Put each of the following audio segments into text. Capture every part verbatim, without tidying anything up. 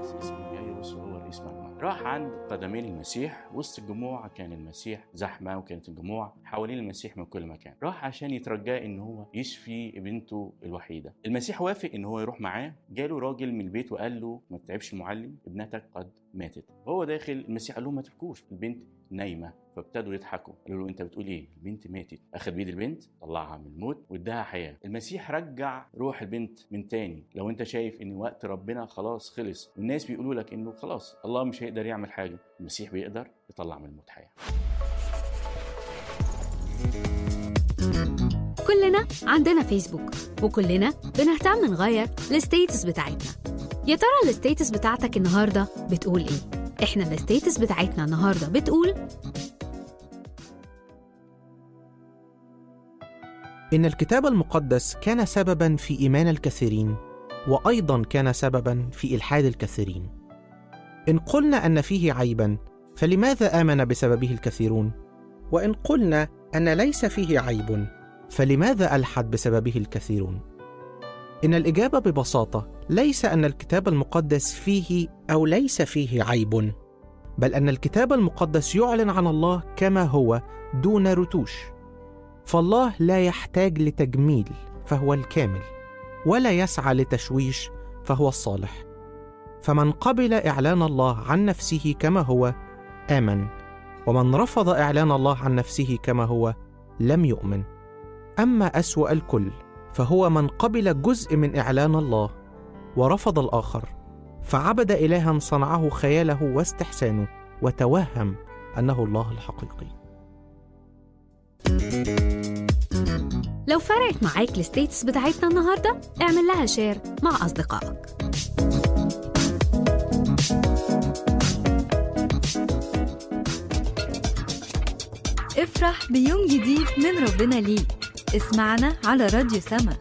حافظ اسمه يايروس وهو رئيس مجمع. راح عند قدمين المسيح وسط الجموع، كان المسيح زحمه وكانت الجموع حوالين المسيح من كل مكان. راح عشان يترجاه ان هو يشفي بنته الوحيده. المسيح وافق ان هو يروح معاه. جاله راجل من البيت وقال له ما تتعبش المعلم، ابنتك قد ماتت. هو داخل المسيح قال لهم ما تبكوش، البنت نايمه. فابتدوا يضحكوا، قالوا له انت بتقول ايه؟ البنت ماتت. اخذ بيد البنت طلعها من الموت واداها حياه. المسيح رجع روح البنت من تاني. لو انت شايف ان وقت ربنا خلاص خلص والناس بيقولوا لك انه خلاص الله مش هيقدر يعمل حاجه، المسيح بيقدر يطلع من الموت حياه. كلنا عندنا فيسبوك وكلنا بنهتم نغير الستيتس بتاعتنا. يا ترى الستيتس بتاعتك النهارده بتقول ايه؟ احنا الستيتس بتاعتنا النهارده بتقول إن الكتاب المقدس كان سبباً في إيمان الكثيرين، وأيضاً كان سبباً في إلحاد الكثيرين. إن قلنا أن فيه عيباً، فلماذا آمن بسببه الكثيرون؟ وإن قلنا أن ليس فيه عيب، فلماذا ألحد بسببه الكثيرون؟ إن الإجابة ببساطة ليس أن الكتاب المقدس فيه أو ليس فيه عيب، بل أن الكتاب المقدس يعلن عن الله كما هو دون رتوش. فالله لا يحتاج لتجميل فهو الكامل، ولا يسعى لتشويش فهو الصالح. فمن قبل إعلان الله عن نفسه كما هو آمن، ومن رفض إعلان الله عن نفسه كما هو لم يؤمن. أما أسوأ الكل فهو من قبل جزء من إعلان الله ورفض الآخر، فعبد إلها صنعه خياله واستحسانه وتوهم أنه الله الحقيقي. لو فرقت معاك الستيتس بتاعتنا النهارده اعمل لها شير مع أصدقائك. افرح بيوم جديد من ربنا ليك. اسمعنا على راديو سما.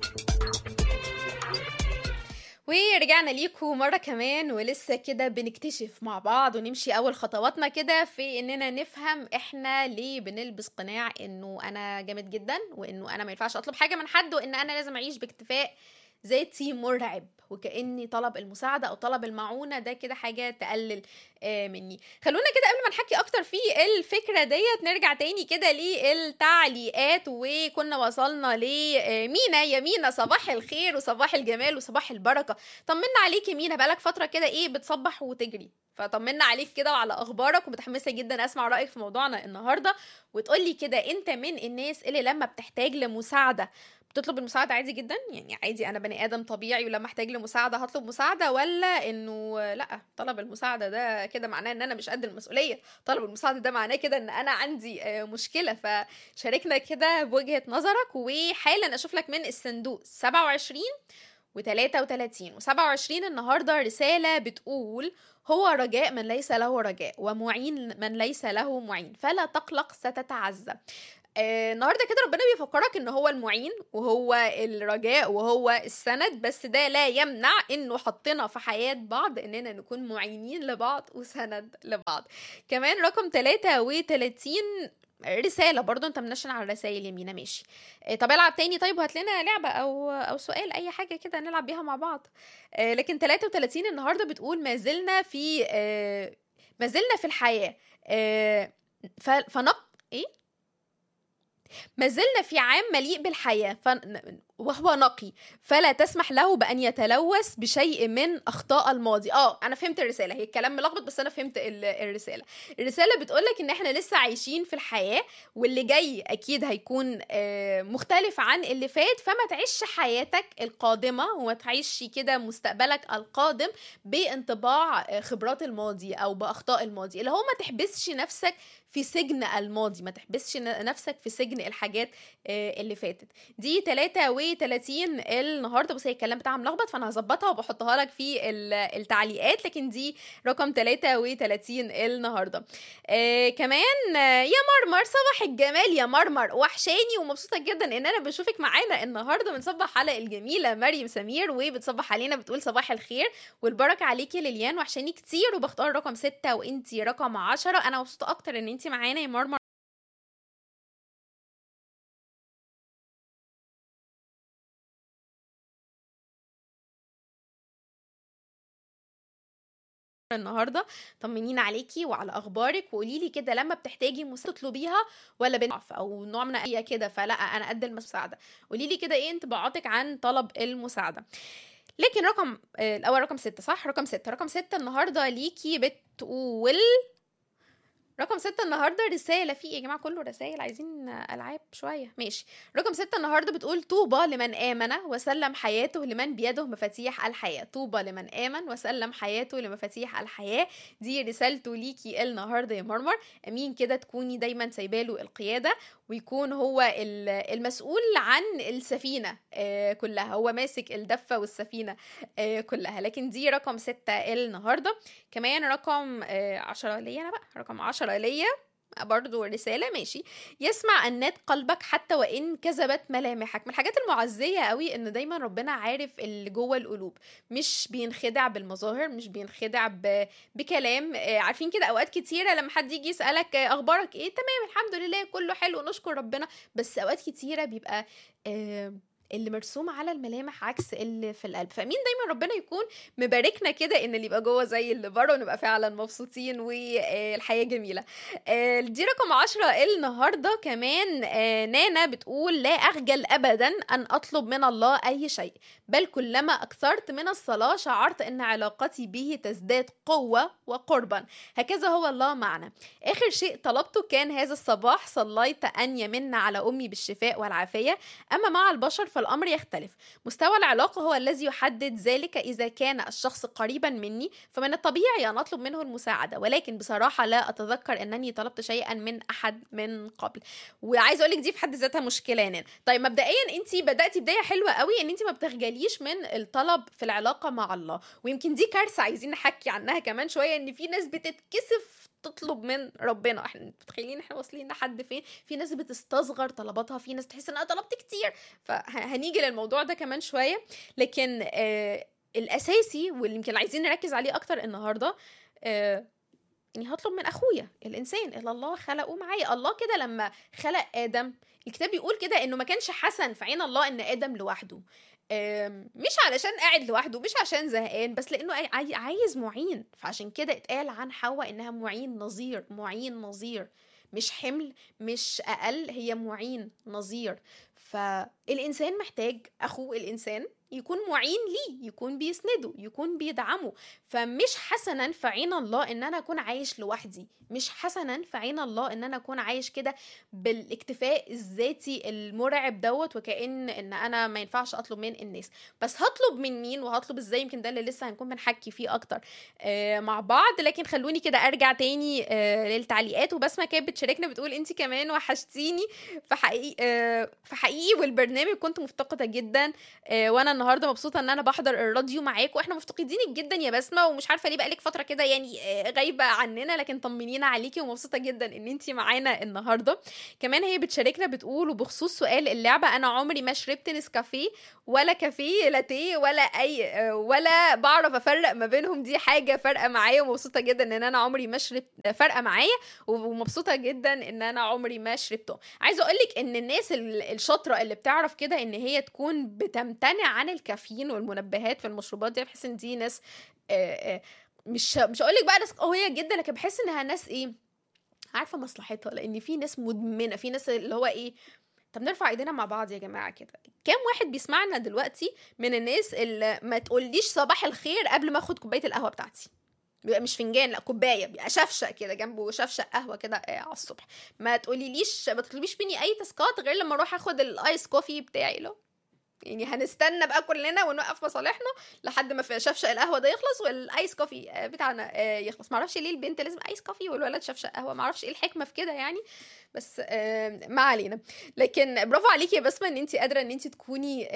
ورجعنا ليكم مرة كمان، ولسه كده بنكتشف مع بعض ونمشي أول خطواتنا كده في إننا نفهم إحنا ليه بنلبس قناع إنه أنا جامد جدا، وإنه أنا ما ينفعش أطلب حاجة من حد، وإن أنا لازم أعيش باكتفاء ذاتي مرعب، وكأني طلب المساعدة أو طلب المعونة ده كده حاجة تقلل آه مني. خلونا كده قبل ما نحكي أكتر في الفكرة ديت نرجع تاني كده للتعليقات، وكنا وصلنا لمينا. يا مينا صباح الخير وصباح الجمال وصباح البركة. طمنا عليك يا مينا، بقالك فترة كده إيه بتصبح وتجري، فطمنا عليك كده وعلى أخبارك، ومتحمسة جدا أسمع رأيك في موضوعنا النهاردة، وتقولي كده أنت من الناس اللي لما بتحتاج لمساعدة بتطلب المساعدة عادي جدا، يعني عادي أنا بني آدم طبيعي ولما احتاج لمساعدة هطلب مساعدة، ولا إنه لأ طلب المساعدة ده كده معناه إن أنا مش قد المسؤولية، طلب المساعدة ده معناه كده إن أنا عندي مشكلة؟ فشاركنا كده بوجهة نظرك. وحالا أشوف لك من الصندوق سبعة وعشرين وتلاتة وتلاتين وسبعة وعشرين النهاردة رسالة بتقول: هو رجاء من ليس له رجاء، ومعين من ليس له معين، فلا تقلق ستتعزى. آه، النهارده كده ربنا بيفكرك ان هو المعين وهو الرجاء وهو السند، بس ده لا يمنع انه حطنا في حياة بعض اننا نكون معينين لبعض وسند لبعض. كمان رقم تلاتة وتلاتين رسالة برضو انت منشن على الرسائل يمينة، ماشي. آه، طب العب تاني طيب، وهات لنا لعبة او او سؤال، اي حاجة كده نلعب بيها مع بعض. آه، لكن تلاتة وتلاتين النهارده بتقول: ما زلنا في آه، ما زلنا في الحياة آه، فنق ايه ما زلنا في عام مليء بالحياة ف... وهو نقي، فلا تسمح له بأن يتلوث بشيء من أخطاء الماضي. اه أنا فهمت الرسالة، هي الكلام ملخبط بس أنا فهمت الرسالة. الرسالة بتقولك إن إحنا لسه عايشين في الحياة، واللي جاي أكيد هيكون مختلف عن اللي فات، فما تعيش حياتك القادمة وما تعيش كده مستقبلك القادم بانطباع خبرات الماضي أو بأخطاء الماضي، اللي هو ما تحبسش نفسك في سجن الماضي، ما تحبسش نفسك في سجن الحاجات اللي فاتت. دي تلاتة وتلاتين النهارده، بس هي الكلام بتاعها ملخبط فانا هظبطها وبحطها لك في التعليقات، لكن دي رقم تلاتة وتلاتين النهارده. آه كمان يا مرمر صباح الجمال يا مرمر، وحشاني ومبسوطه جدا ان انا بشوفك معانا النهارده. بنصبح على الجميله مريم سمير، وبتصبح علينا بتقول صباح الخير والبركه عليكي ليليان، وحشاني كتير، وبختار رقم ستة وانتي رقم عشرة. انا مبسوطه اكتر ان انتي معانا يا مرمر. النهارده طمنينا عليكي وعلى اخبارك، وقولي لي كده لما بتحتاجي مساعده تطلبيها ولا بنضعف او نوع من اي كده فلا انا قد المساعده. قولي لي كده ايه انطباعاتك عن طلب المساعده. لكن رقم الاول رقم ستة صح رقم ستة رقم ستة النهارده ليكي بتقول رقم ستة النهارده رساله في يا جماعه كله رسائل، عايزين العاب شويه ماشي. رقم ستة النهارده بتقول طوبى لمن امن وسلم حياته لمن بيده مفاتيح الحياه. طوبى لمن امن وسلم حياته لمفاتيح الحياه، دي رسالته ليكي النهارده يا مرمر. امين كده تكوني دايما سايباله القياده ويكون هو المسؤول عن السفينه كلها، هو ماسك الدفه والسفينه كلها. لكن دي رقم ستة النهارده. كمان رقم عشرة ليا انا بقى، رقم عشرة ليا برضو رسالة ماشي. يسمع أنات قلبك حتى وإن كذبت ملامحك. من الحاجات المعزية قوي إن دايما ربنا عارف اللي جوه القلوب، مش بينخدع بالمظاهر، مش بينخدع ب... بكلام. عارفين كده أوقات كتيرة لما حد يجي يسألك أخبارك إيه، تمام الحمد لله كله حلو نشكر ربنا، بس أوقات كتيرة بيبقى آه اللي مرسوم على الملامح عكس اللي في القلب. فمين دايما ربنا يكون مباركنا كده ان اللي يبقى جوه زي اللي بره ونبقى فعلا مبسوطين والحياه جميله. دي رقم عشرة النهارده. كمان نانا بتقول لا اخجل ابدا ان اطلب من الله اي شيء، بل كلما اكثرت من الصلاه شعرت ان علاقتي به تزداد قوه وقربا، هكذا هو الله معنا. اخر شيء طلبته كان هذا الصباح، صليت ان يمن على امي بالشفاء والعافيه. اما مع البشر فالأمر يختلف، مستوى العلاقة هو الذي يحدد ذلك. إذا كان الشخص قريبا مني فمن الطبيعي أن أطلب منه المساعدة، ولكن بصراحة لا أتذكر أنني طلبت شيئا من أحد من قبل. وعايز أقولك دي في حد ذاتها مشكلة يعني. طيب مبدئيا أنتي بدأتي بداية حلوة قوي أن أنتي ما بتخجليش من الطلب في العلاقة مع الله، ويمكن دي كارثة عايزين نحكي عنها كمان شوية، أن في ناس بتتكسف تطلب من ربنا. احنا متخيلين احنا واصلين لحد فين؟ في ناس بتستصغر طلباتها، في ناس تحس ان انا طلبت كتير، فهنيجي للموضوع ده كمان شويه. لكن آه الاساسي واللي يمكن عايزين نركز عليه اكتر النهارده آه اني هطلب من اخويا الانسان اللي الله خلقه معايا. الله كده لما خلق ادم، الكتاب بيقول كده انه ما كانش حسن في عين الله ان ادم لوحده، مش علشان قاعد لوحده، مش عشان زهقان، بس لانه عايز معين. فعشان كده اتقال عن حواء انها معين نظير. معين نظير مش حمل، مش اقل، هي معين نظير. فالانسان محتاج اخوه الانسان يكون معين ليه، يكون بيسنده، يكون بيدعمه. فمش حسنا في عين الله ان انا اكون عايش لوحدي، مش حسنا في عين الله ان انا اكون عايش كده بالاكتفاء الذاتي المرعب دوت، وكأن ان انا ما ينفعش اطلب من الناس. بس هطلب من مين وهطلب ازاي؟ يمكن ده اللي لسه هنكون بنحكي فيه اكتر آه مع بعض. لكن خلوني كده ارجع تاني آه للتعليقات. وبسمة كانت بتشاركنا بتقول انتي كمان وحشتيني في حقيقي آه في حقيقي والبرنامج كنت مفتقدة جدا آه وانا النهارده مبسوطه ان انا بحضر الراديو معاك، واحنا مفتقدينك جدا يا بسمه، ومش عارفه ليه بقالك فتره كده يعني غايبه عننا، لكن طمنينا عليكي ومبسوطه جدا ان انتي معانا النهارده. كمان هي بتشاركنا بتقول وبخصوص سؤال اللعبه، انا عمري ما شربت نسكافيه ولا كافيه لاتيه ولا اي ولا بعرف افرق ما بينهم، دي حاجه فارقه معايا ومبسوطه جدا ان انا عمري ما شربت، فارقه معايا ومبسوطه جدا ان انا عمري ما شربته. عايزه اقول لك ان الناس الشاطره اللي بتعرف كده ان هي تكون بتمتنع عن الكافيين والمنبهات في المشروبات دي، بحس ان دي ناس آآ آآ مش مش هقول لك بقى ناس قويه جدا، لكن بحس انها ناس ايه عارفه مصلحتها. لان في ناس مدمنه، في ناس اللي هو ايه، طب نرفع ايدينا مع بعض يا جماعه كده. كام واحد بيسمعنا دلوقتي من الناس اللي ما تقوليش صباح الخير قبل ما اخد كوبايه القهوه بتاعتي؟ بيبقى مش فنجان، لا كوبايه، بيبقى شفشه كده جنبه، شفشه قهوه كده على الصبح. ما تقوليليش ما تطلبيش مني اي تاسكات غير لما اروح اخد الايس كوفي بتاعي. له يعني هنستنى بقى كلنا ونوقف مصالحنا لحد ما في شفشق القهوه ده يخلص والايس كوفي بتاعنا يخلص. معرفش ليه البنت لازم ايس كوفي والولد شفشق قهوه، معرفش ايه الحكمه في كده يعني، بس ما علينا. لكن برافو عليكي يا بسمة ان انت قادره ان انت تكوني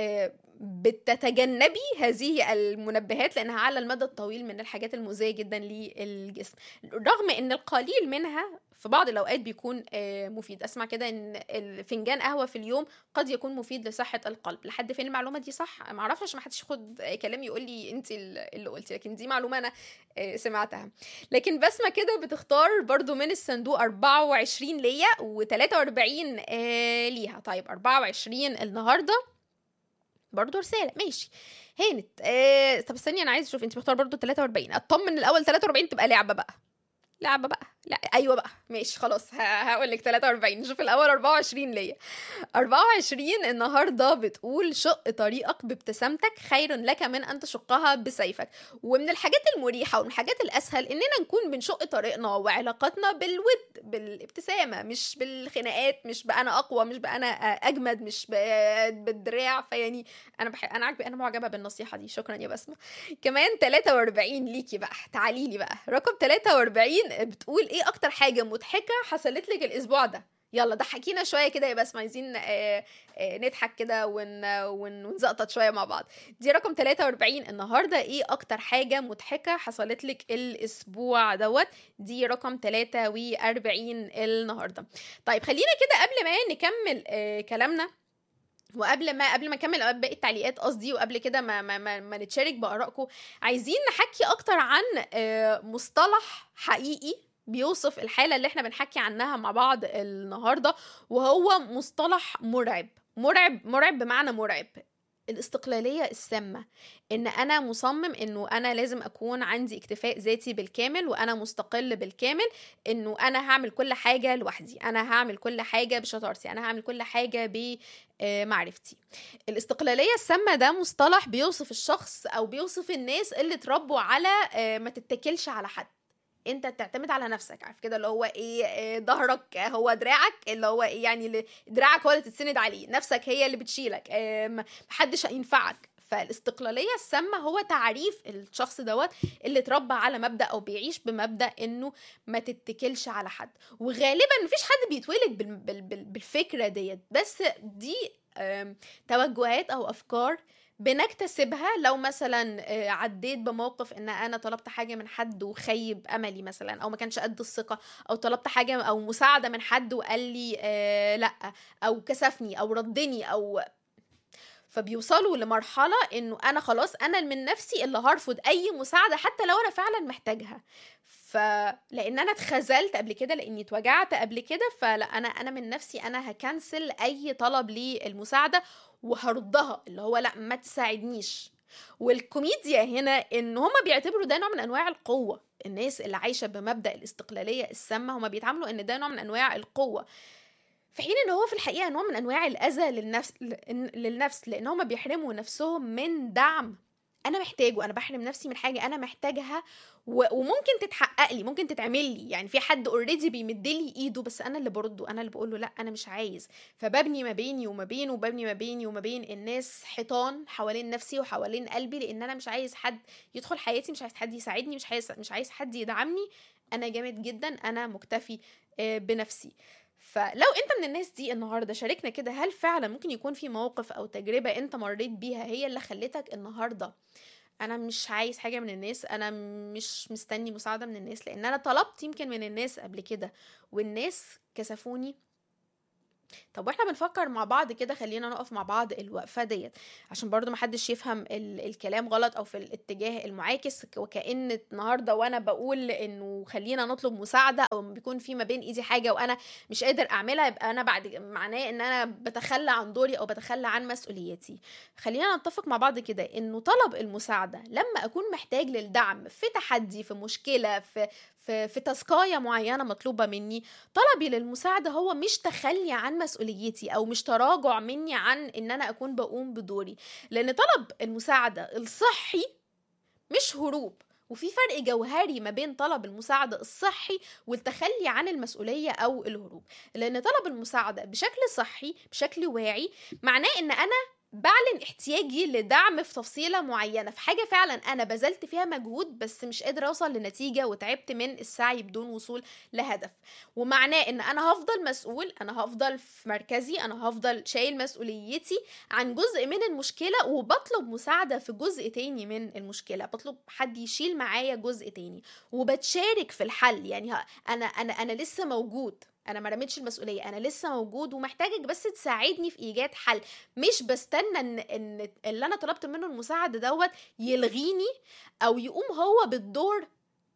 بتتجنبي هذه المنبهات، لانها على المدى الطويل من الحاجات المؤذيه جدا للجسم، رغم ان القليل منها في بعض الاوقات بيكون مفيد. اسمع كده ان الفنجان قهوه في اليوم قد يكون مفيد لصحه القلب. لحد فين المعلومه دي صح؟ ما اعرفش عشان ما حدش ياخد كلامي يقول لي انت اللي قلتي، لكن دي معلومه انا سمعتها. لكن بسمة كده بتختار برضو من الصندوق أربعة وعشرين ليا وثلاثة وأربعين ليها. طيب أربعة وعشرين النهارده برضو رسالة ماشي. هانت. آه طب استني انا عايز اشوف انت مختار برضو تلاتة واربعين. اطمن الاول تلاتة واربعين تبقى لعبه بقى، لعبه بقى. لا ايوه بقى ماشي خلاص هقول لك تلاتة واربعين. نشوف الاول اربعة وعشرين ليا. اربعة وعشرين النهارده بتقول شق طريقك بابتسامتك خير لك من ان تشقها بسيفك. ومن الحاجات المريحه ومن الحاجات الاسهل اننا نكون بنشق طريقنا وعلاقاتنا بالود، بالابتسامه، مش بالخناقات، مش بانا اقوى، مش بانا اجمد، مش بالدراع. فيعني انا بح... انا عاجبه، انا معجبه بالنصيحه دي، شكرا يا بسمه. كمان تلاتة واربعين ليكي بقى، تعالي لي بقى. رقم تلاتة واربعين بتقول ايه اكتر حاجه مضحكه حصلت لك الاسبوع ده؟ يلا ضحكينا شويه كده يا بسمه، عايزين آه آه نضحك كده ون ونزقطط شويه مع بعض. دي رقم تلاتة واربعين النهارده. ايه اكتر حاجه مضحكه حصلت لك الاسبوع دوت؟ دي رقم تلاتة واربعين النهارده. طيب خلينا كده قبل ما نكمل آه كلامنا، وقبل ما قبل ما نكمل باقي التعليقات قصدي، وقبل كده ما ما ما, ما نتشارك بآرائكم، عايزين نحكي اكتر عن مصطلح حقيقي بيوصف الحالة اللي احنا بنحكي عنها مع بعض النهارده، وهو مصطلح مرعب مرعب مرعب بمعنى مرعب: الاستقلالية السامة. ان انا مصمم انه انا لازم اكون عندي اكتفاء ذاتي بالكامل، وانا مستقل بالكامل، انه انا هعمل كل حاجة لوحدي، انا هعمل كل حاجة بشطارتي، انا هعمل كل حاجة بمعرفتي. الاستقلالية السامة ده مصطلح بيوصف الشخص او بيوصف الناس اللي اتربوا على ما تتكلش على حد، انت تعتمد على نفسك. عارف كده اللي هو ايه، ظهرك هو دراعك، اللي هو ايه يعني دراعك هو اللي تتسند عليه، نفسك هي اللي بتشيلك، محدش هينفعك. فالاستقلالية السامة هو تعريف الشخص دوت اللي اتربى على مبدأ او بيعيش بمبدأ انه ما تتكلش على حد. وغالبا مفيش حد بيتولد بالفكرة ديت، بس دي توجهات او افكار بنكتسبها لو مثلا عديت بموقف ان انا طلبت حاجة من حد وخيب املي مثلا، او ما كانش قد الثقة، او طلبت حاجة او مساعدة من حد وقال لي آه لا، او كسفني او ردني، او فبيوصلوا لمرحلة انه انا خلاص انا من نفسي اللي هرفض اي مساعدة حتى لو انا فعلا محتاجها. فلان انا اتخذلت قبل كده، لاني اتوجعت قبل كده، فلا انا انا من نفسي انا هكنسل اي طلب للمساعدة وهردها، اللي هو لا ما تساعدنيش. والكوميديا هنا ان هما بيعتبروا ده نوع من انواع القوة. الناس اللي عايشة بمبدأ الاستقلالية السامة هما بيتعاملوا ان ده نوع من انواع القوة، في حين ان هو في الحقيقة نوع من انواع الاذى للنفس للنفس لان هما بيحرموا نفسهم من دعم انا محتاجه. انا بحرم نفسي من حاجة انا محتاجها وممكن تتحقق لي، ممكن تتعمل لي. يعني في حد اوريدي بيمدلي ايده بس انا اللي برده، انا اللي بقول له لا انا مش عايز. فببني ما بيني وما بينه، وببني ما بيني وما بين الناس حيطان حوالين نفسي وحوالين قلبي، لان انا مش عايز حد يدخل حياتي، مش عايز حد يساعدني، مش عايز مش عايز حد يدعمني. انا جامد جدا، انا مكتفي بنفسي. فلو انت من الناس دي النهاردة شاركنا كده، هل فعلا ممكن يكون في موقف او تجربة انت مريت بيها هي اللي خلتك النهاردة انا مش عايز حاجة من الناس، انا مش مستني مساعدة من الناس، لان انا طلبت يمكن من الناس قبل كده والناس كسفوني؟ طب واحنا بنفكر مع بعض كده، خلينا نقف مع بعض الوقفة ديت عشان برضو محدش يفهم ال- الكلام غلط او في الاتجاه المعاكس، وكأن النهاردة وانا بقول انه خلينا نطلب مساعدة او بيكون في ما بين ايدي حاجة وانا مش قادر اعملها، يبقى انا بعد معناه ان انا بتخلى عن دوري او بتخلى عن مسؤوليتي. خلينا نتفق مع بعض كده انه طلب المساعدة لما اكون محتاج للدعم في تحدي، في مشكلة، في في في تاسكايه معينه مطلوبه مني، طلبي للمساعده هو مش تخلي عن مسؤوليتي او مش تراجع مني عن ان انا اكون بقوم بدوري. لان طلب المساعده الصحي مش هروب، وفي فرق جوهري ما بين طلب المساعده الصحي والتخلي عن المسؤوليه او الهروب. لان طلب المساعده بشكل صحي بشكل واعي معناه ان انا بعلن احتياجي لدعم في تفصيلة معينة، في حاجة فعلا أنا بذلت فيها مجهود بس مش قادرة أوصل لنتيجة وتعبت من السعي بدون وصول لهدف. ومعناه إن أنا هفضل مسؤول، أنا هفضل في مركزي، أنا هفضل شايل مسؤوليتي عن جزء من المشكلة، وبطلب مساعدة في جزء تاني من المشكلة، بطلب حد يشيل معايا جزء تاني وبتشارك في الحل. يعني أنا أنا أنا لسه موجود، انا ما رميتش المسؤوليه، انا لسه موجود ومحتاجك بس تساعدني في ايجاد حل، مش بستنى ان ان اللي انا طلبت منه المساعده دوت يلغيني او يقوم هو بالدور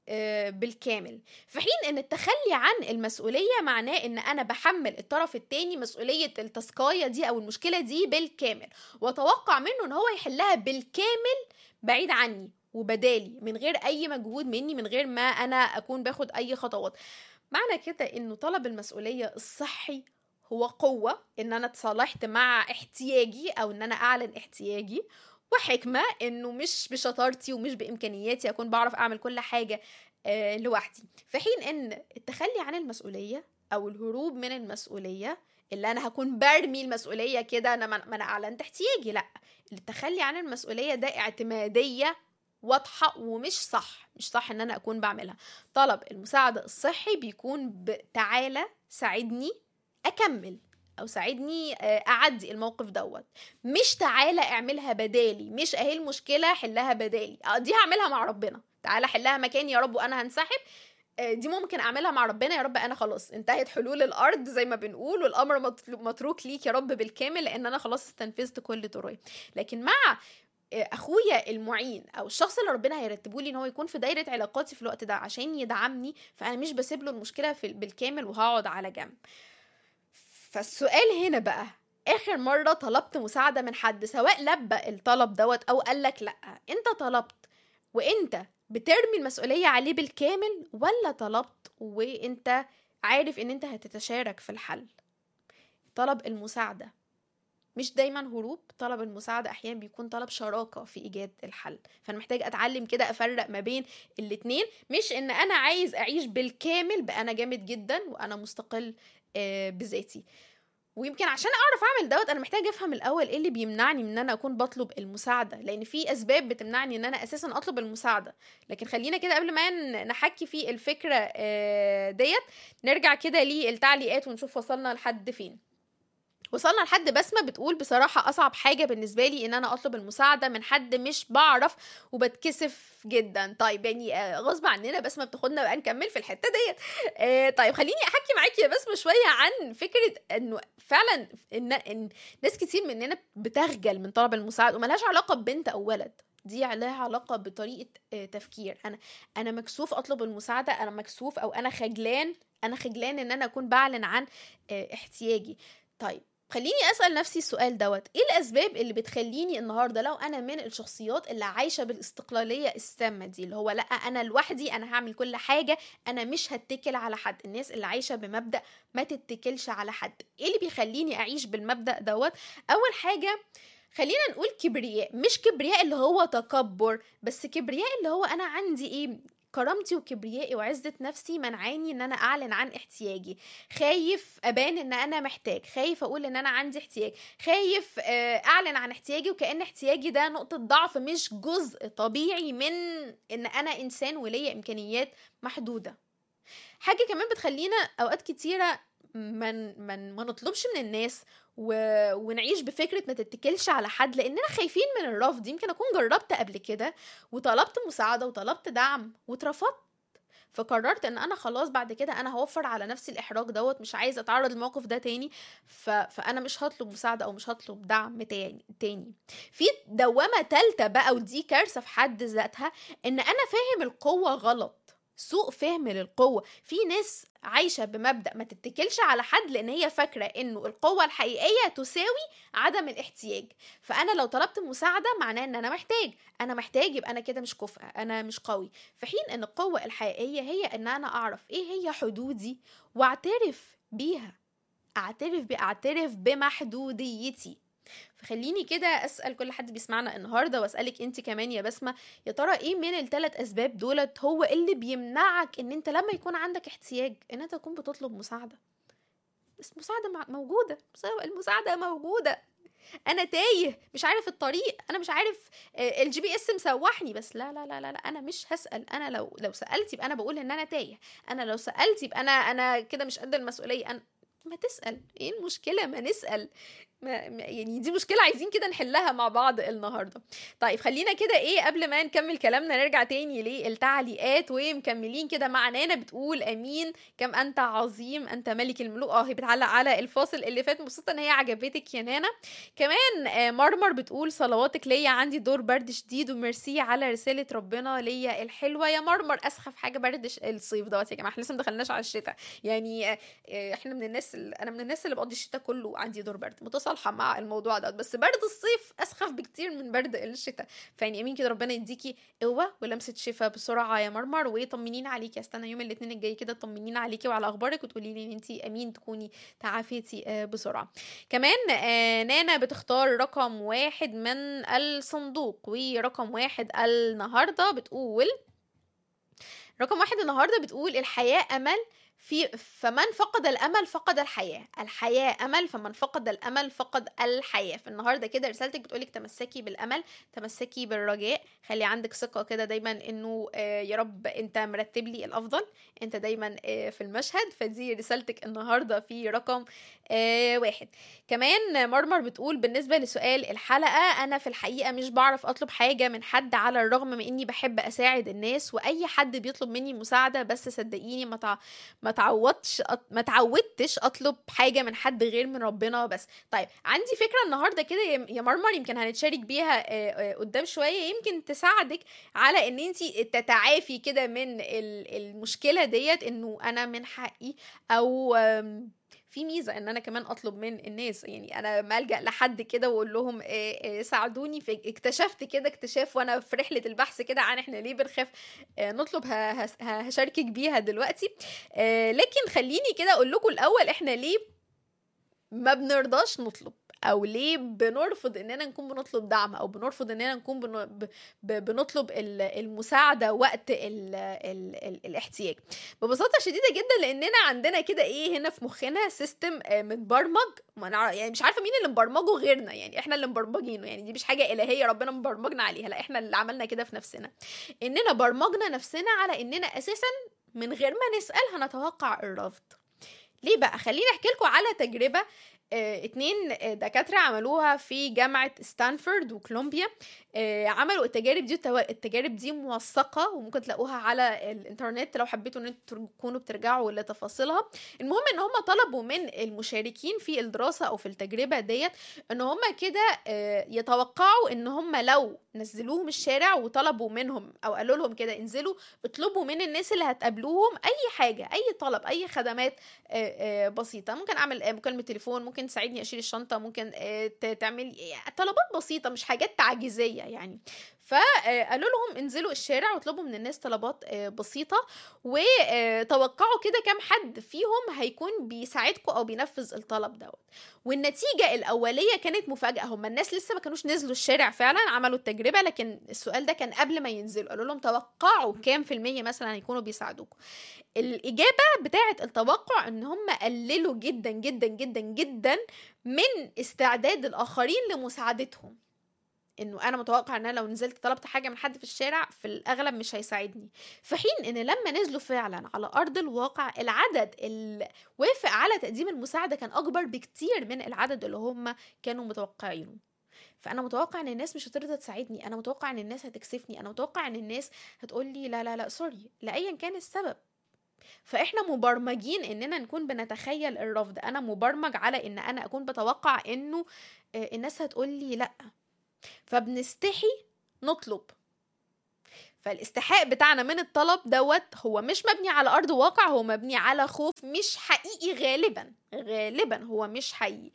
بالكامل، في حين ان التخلي عن المسؤولية معناه ان انا بحمل الطرف التاني مسؤولية التاسكاية دي او المشكلة دي بالكامل، واتوقع منه ان هو يحلها بالكامل بعيد عني وبدالي من غير اي مجهود مني، من غير ما انا اكون باخد اي خطوات. معنى كده انه طلب المسؤولية الصحي هو قوة، ان انا اتصالحت مع احتياجي او ان انا اعلن احتياجي، وحكمة انه مش بشطارتي ومش بامكانياتي اكون بعرف اعمل كل حاجة آه لوحدي. في حين ان التخلي عن المسؤولية او الهروب من المسؤولية، اللي انا هكون برمي المسؤولية كده انا ما انا اعلنت احتياجي، لا، التخلي عن المسؤولية ده اعتمادية واضحة ومش صح، مش صح ان انا اكون بعملها. طلب المساعدة الصحي بيكون بتعالى ساعدني اكمل او ساعدني اعدي الموقف دوت، مش تعالى اعملها بدالي، مش اهي المشكلة حلها بدالي، دي هعملها مع ربنا، تعالى حلها مكاني يا رب وانا هنسحب، دي ممكن اعملها مع ربنا يا رب، انا خلاص انتهت حلول الارض زي ما بنقول، والامر متروك ليك يا رب بالكامل لان انا خلاص استنفذت كل طرقي. لكن مع اخويا المعين او الشخص اللي ربنا هيرتبه لي ان هو يكون في دايره علاقاتي في الوقت ده عشان يدعمني، فانا مش بسيب له المشكله في بالكامل وهقعد على جنب. فالسؤال هنا بقى، اخر مره طلبت مساعده من حد سواء لبى الطلب دوت او قالك لا، انت طلبت وانت بترمي المسؤوليه عليه بالكامل، ولا طلبت وانت عارف ان انت هتتشارك في الحل؟ طلب المساعده مش دايما هروب، طلب المساعدة أحيانا بيكون طلب شراكة في إيجاد الحل. فأنا محتاج أتعلم كده أفرق ما بين الاتنين، مش إن أنا عايز أعيش بالكامل بقى أنا جامد جدا وأنا مستقل آه بذاتي. ويمكن عشان أعرف أعمل دوت أنا محتاج أفهم الأول إيه اللي بيمنعني من أن أنا أكون بطلب المساعدة، لأن في أسباب بتمنعني أن أنا أساسا أطلب المساعدة. لكن خلينا كده قبل ما نحكي في الفكرة آه ديت نرجع كده للتعليقات ونشوف وصلنا لحد فين. وصلنا لحد بسمة بتقول بصراحة أصعب حاجة بالنسبة لي إن أنا أطلب المساعدة من حد مش بعرف وبتكسف جدا. طيب يعني غصب عننا بسمة بتاخدنا بقى نكمل في الحتة ديت. آه طيب خليني أحكي معاكي يا بسمة شوية عن فكرة إنه فعلا إن, إن ناس كتير مننا بتخجل من طلب المساعدة، وملهاش علاقة ببنت أو ولد، دي لها علاقة بطريقة تفكير. أنا أنا مكسوف أطلب المساعدة، أنا مكسوف أو أنا خجلان أنا خجلان إن أنا أكون بعلن عن احتياجي. طيب خليني أسأل نفسي السؤال دوت، ايه الأسباب اللي بتخليني النهاردة لو أنا من الشخصيات اللي عايشة بالاستقلالية السامة دي، اللي هو لأ أنا لوحدي، أنا هعمل كل حاجة، أنا مش هتكل على حد، الناس اللي عايشة بمبدأ ما تتكلش على حد، ايه اللي بيخليني أعيش بالمبدأ دوت؟ أول حاجة خلينا نقول كبرياء، مش كبرياء اللي هو تكبر، بس كبرياء اللي هو أنا عندي ايه كرامتي وكبريائي وعزة نفسي منعاني ان انا اعلن عن احتياجي، خايف ابان ان انا محتاج، خايف اقول ان انا عندي احتياج، خايف اعلن عن احتياجي وكأن احتياجي ده نقطة ضعف مش جزء طبيعي من ان انا انسان وليا امكانيات محدودة. حاجة كمان بتخلينا اوقات كتيرة من من ما نطلبش من الناس و... ونعيش بفكرة ما تتكلش على حد، لأننا خايفين من الرفض. يمكن أكون جربت قبل كده وطلبت مساعدة وطلبت دعم واترفضت، فقررت ان انا خلاص بعد كده انا هوفر على نفسي الاحراج دوت، مش عايزه اتعرض للموقف ده تاني، ف... فانا مش هطلب مساعده او مش هطلب دعم تاني تاني في دوامه تالته بقى، ودي كارثه في حد ذاتها، ان انا فاهم القوه غلط، سوء فهم للقوة. في ناس عايشة بمبدأ ما تتكلش على حد لأن هي فاكرة إنه القوة الحقيقية تساوي عدم الاحتياج، فأنا لو طلبت مساعدة معناه إن أنا محتاج، أنا محتاج يبقى أنا كده مش كفء، أنا مش قوي، في حين إن القوة الحقيقية هي إن أنا أعرف إيه هي حدودي وأعترف بيها، أعترف بأعترف بمحدوديتي. فخليني كده أسأل كل حد بيسمعنا النهاردة وأسألك أنت كمان يا بسمة، يا ترى إيه من الثلاث أسباب دولت هو اللي بيمنعك إن أنت لما يكون عندك احتياج إن أنت تكون بتطلب مساعدة؟ بس مساعدة موجودة، المساعدة موجودة، أنا تايه مش عارف الطريق، أنا مش عارف الجي بي اس مسوحني، بس لا لا لا لا أنا مش هسأل، أنا لو لو سألت يبقى أنا بقول إن أنا تايه، أنا لو سألت يبقى أنا أنا كده مش قد المسؤولية. أنا ما تسأل، ايه المشكلة ما نسأل؟ يعني دي مشكلة عايزين كده نحلها مع بعض النهاردة. طيب خلينا كده ايه قبل ما نكمل كلامنا نرجع تاني للتعليقات ومكملين كده مع نانا بتقول امين كم انت عظيم انت ملك الملوك. اه هي بتعلق على الفاصل اللي فات، مبسوطة ان هي عجبتك يا نانا. كمان آه مرمر بتقول صلواتك ليا عندي دور برد شديد وميرسي على رسالة ربنا ليا الحلوة. يا مرمر اسخف حاجة برد الصيف دوت يا جماعة، احنا لسه مدخلناش على الشتاء يعني. آه احنا من الناس انا من الناس اللي بقضي الشتاء كله عندي دور برد، متصالحه مع الموضوع ده، بس برد الصيف اسخف بكتير من برد الشتاء. فيعني امين كده ربنا يديكي قوه ولمسه شفاء بسرعه يا مرمر، وطمنين عليكي. استنى يوم الاثنين الجاي كده طمنين عليكي وعلى اخبارك وتقولي لي ان انت امين تكوني تعافيتي بسرعه. كمان نانا بتختار رقم واحد من الصندوق، ورقم واحد النهارده بتقول رقم واحد النهارده بتقول الحياه امل في فمن فقد الامل فقد الحياه، الحياه امل فمن فقد الامل فقد الحياه. في النهارده كده رسالتك بتقولك تمسكي بالامل، تمسكي بالرجاء، خلي عندك ثقه كده دايما انه آه يا رب انت مرتب لي الافضل، انت دايما آه في المشهد. فدي رسالتك النهارده في رقم آه واحد. كمان مرمر بتقول بالنسبه لسؤال الحلقه انا في الحقيقه مش بعرف اطلب حاجه من حد على الرغم من اني بحب اساعد الناس، واي حد بيطلب مني مساعده بس صدقيني ما تع... ما تعودتش ما تعودتش اطلب حاجه من حد غير من ربنا بس. طيب عندي فكره النهارده كده يا مرمر يمكن هنتشارك بيها قدام شويه، يمكن تساعدك على ان انت تتعافي كده من المشكله ديت، انه انا من حقي او في ميزه ان انا كمان اطلب من الناس، يعني انا ما الجا لحد كده واقول لهم ساعدوني. في اكتشفت كده اكتشاف وانا في رحله البحث كده عن احنا ليه بنخاف نطلب، هشاركك بيها دلوقتي. لكن خليني كده اقول لكم الاول احنا ليه ما بنرضاش نطلب، او ليه بنرفض اننا نكون بنطلب دعم، او بنرفض اننا نكون بنطلب المساعده وقت ال ال ال الاحتياج. ببساطه شديده جدا لاننا عندنا كده ايه هنا في مخنا سيستم متبرمج، يعني مش عارفه مين اللي مبرمجه غيرنا، يعني احنا اللي مبرمجينه، يعني دي مش حاجه الهيه ربنا مبرمجنا عليها، لا احنا اللي عملنا كده في نفسنا، اننا برمجنا نفسنا على اننا اساسا من غير ما نسال هنتوقع الرفض. ليه بقى؟ خليني احكي لكم على تجربه اه اتنين دكاترة عملوها في جامعة ستانفورد وكولومبيا. اه عملوا التجارب دي، التجارب دي موثقة وممكن تلاقوها على الانترنت لو حبيتوا ان انتوا تكونوا بترجعوا لتفاصيلها. المهم ان هم طلبوا من المشاركين في الدراسة او في التجربة ديت ان هم كده اه يتوقعوا ان هم لو نزلوهم الشارع وطلبوا منهم او قالوا لهم كده انزلوا اطلبوا من الناس اللي هتقابلوهم اي حاجة، اي طلب، اي خدمات اه اه بسيطة. ممكن اعمل مكالمة تليفون، ممكن ممكن تساعدني اشيل الشنطه، ممكن تعمل طلبات بسيطه مش حاجات تعجيزيه يعني. فقالوا لهم انزلوا الشارع واطلبوا من الناس طلبات بسيطه وتوقعوا كده كام حد فيهم هيكون بيساعدكم او بينفذ الطلب دوت. والنتيجه الاوليه كانت مفاجاه، هم الناس لسه ما كانوش نزلوا الشارع فعلا، عملوا التجربه، لكن السؤال ده كان قبل ما ينزلوا. قالوا لهم توقعوا كام في المية مثلا هيكونوا بيساعدوكم. الإجابة بتاعة التوقع إن هم قللوا جدا جدا جدا جدا من استعداد الآخرين لمساعدتهم. إنه أنا متوقع إن أنا لو نزلت طلبت حاجة من حد في الشارع في الأغلب مش هيساعدني، في حين إن لما نزلوا فعلا على أرض الواقع العدد اللي وافق على تقديم المساعدة كان أكبر بكتير من العدد اللي هم كانوا متوقعينه. فانا متوقع ان الناس مش هترضى تساعدني، انا متوقع ان الناس هتكسفني، انا متوقع ان الناس هتقولي لا لا لا سوري لايا كان السبب. فاحنا مبرمجين اننا نكون بنتخيل الرفض، انا مبرمج على ان انا اكون بتوقع انه الناس هتقولي لا، فبنستحي نطلب. فالاستحاء بتاعنا من الطلب دوت هو مش مبني على ارض واقع، هو مبني على خوف مش حقيقي، غالبا غالبا هو مش حقيقي.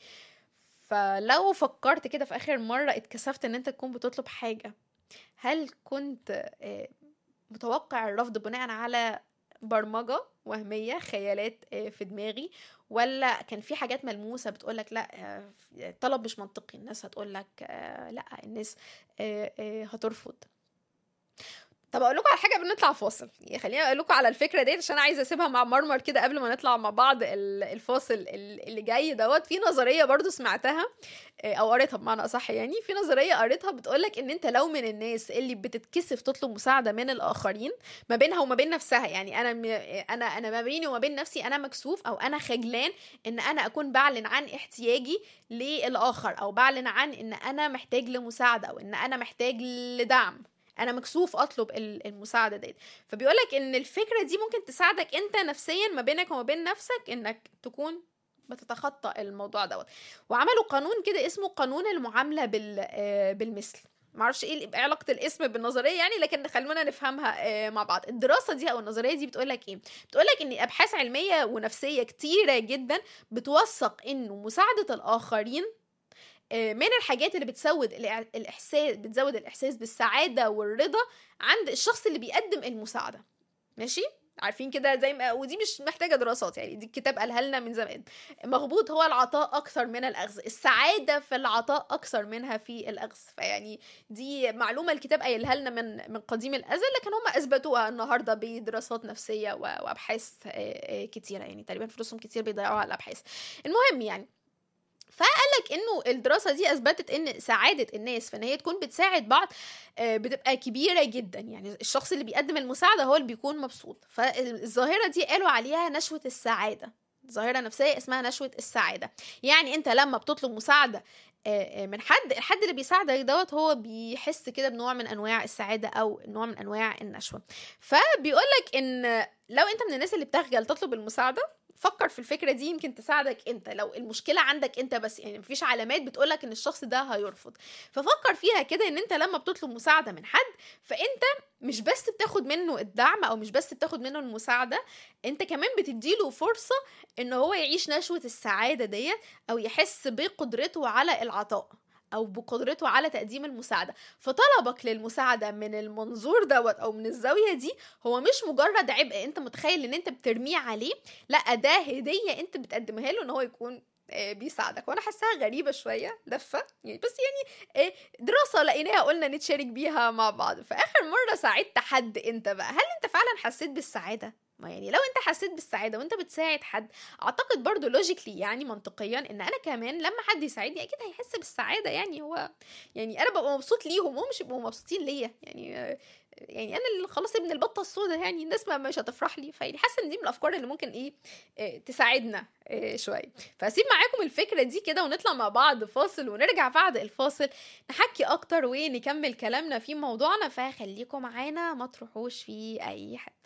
فلو فكرت كده في اخر مرة اتكسفت ان انت تكون بتطلب حاجة، هل كنت متوقع الرفض بناء على برمجة وهمية، خيالات في دماغي، ولا كان في حاجات ملموسة بتقولك لا طلب مش منطقي، الناس هتقولك لا، الناس هترفض؟ طب اقول لكم على حاجه قبل ما نطلع فاصل، يعني خليني اقول لكم على الفكره ديت عشان عايزه اسيبها مع مرمر كده قبل ما نطلع مع بعض الفاصل اللي جاي دوت. في نظريه برضو سمعتها او قريتها بمعنى اصح، يعني في نظريه قريتها بتقولك ان انت لو من الناس اللي بتتكسف تطلب مساعده من الاخرين ما بينها وما بين نفسها، يعني انا انا انا ما بيني وما بين نفسي انا مكسوف او انا خجلان ان انا اكون بعلن عن احتياجي للاخر، او بعلن عن ان انا محتاج لمساعده او ان انا محتاج لدعم، انا مكسوف اطلب المساعده ديت. فبيقولك ان الفكره دي ممكن تساعدك انت نفسيا ما بينك وما بين نفسك انك تكون بتتخطى الموضوع دوت. وعملوا قانون كده اسمه قانون المعامله بال بالمثل. معرفش ايه علاقه الاسم بالنظريه يعني، لكن خلونا نفهمها مع بعض. الدراسه دي او النظريه دي بتقولك ايه؟ بتقولك ان ابحاث علميه ونفسيه كتيره جدا بتوثق انه مساعده الاخرين من الحاجات اللي بتزود الاحساس بتزود الاحساس بالسعاده والرضا عند الشخص اللي بيقدم المساعده. ماشي، عارفين كده زي ما، ودي مش محتاجه دراسات يعني، دي الكتاب قالها لنا من زمان. مغبوط هو العطاء اكثر من الاخذ، السعاده في العطاء اكثر منها في الاخذ. فيعني دي معلومه الكتاب قايلها لنا من من قديم الازل، لكن هم اثبتوها النهارده بدراسات نفسيه وابحاث كتيره، يعني تقريبا فلوسهم كتير بيضيعوها على الابحاث. المهم يعني، فقالك انه الدراسة دي اثبتت ان سعادة الناس في ان هي تكون بتساعد بعض بتبقى كبيرة جدا، يعني الشخص اللي بيقدم المساعدة هو اللي بيكون مبسوط. فالظاهرة دي قالوا عليها نشوة السعادة، ظاهرة نفسية اسمها نشوة السعادة. يعني انت لما بتطلب مساعدة من حد، الحد اللي بيساعدك دوت هو بيحس كده بنوع من انواع السعادة او نوع من انواع النشوة. فبيقولك ان لو انت من الناس اللي بتخجل تطلب المساعدة، فكر في الفكرة دي يمكن تساعدك انت، لو المشكلة عندك انت بس، يعني مفيش علامات بتقولك ان الشخص ده هيرفض. ففكر فيها كده ان انت لما بتطلب مساعدة من حد، فانت مش بس بتاخد منه الدعم او مش بس بتاخد منه المساعدة، انت كمان بتديله فرصة ان هو يعيش نشوة السعادة ديت او يحس بقدرته على العطاء او بقدرته على تقديم المساعدة. فطلبك للمساعدة من المنظور دوت او من الزاوية دي هو مش مجرد عبء انت متخيل ان انت بترميه عليه، لا ده هدية انت بتقدمها له ان هو يكون بيساعدك. وانا حاساها غريبة شوية لفة يعني، بس يعني دراسة لقيناها قلنا نتشارك بيها مع بعض. فاخر مرة ساعدت حد انت بقى، هل انت فعلا حسيت بالسعادة؟ ما يعني لو انت حسيت بالسعادة وانت بتساعد حد، اعتقد برضو لوجيكلي يعني منطقيا ان انا كمان لما حد يساعدني اكيد هيحس بالسعادة. يعني هو يعني انا ببقى مبسوط ليهم وهم مش يبقوا مبسوطين ليا، يعني يعني انا اللي خلاص ابن البطه السوداء، يعني الناس ما مش هتفرح لي. فيعني حاسه ان دي من الافكار اللي ممكن ايه, إيه تساعدنا إيه شويه. فاسيب معاكم الفكره دي كده ونطلع مع بعض فاصل، ونرجع بعد الفاصل نحكي اكتر ونكمل كلامنا في موضوعنا. فخليكم معانا ما تروحوش في اي حد.